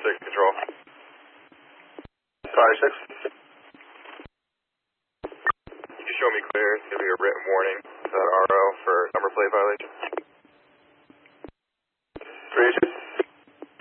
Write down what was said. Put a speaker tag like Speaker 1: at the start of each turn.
Speaker 1: 6 control.
Speaker 2: 5-6.
Speaker 1: Can you show me clear? It's going to be a written warning to that RO for number plate violation.
Speaker 2: 3-2.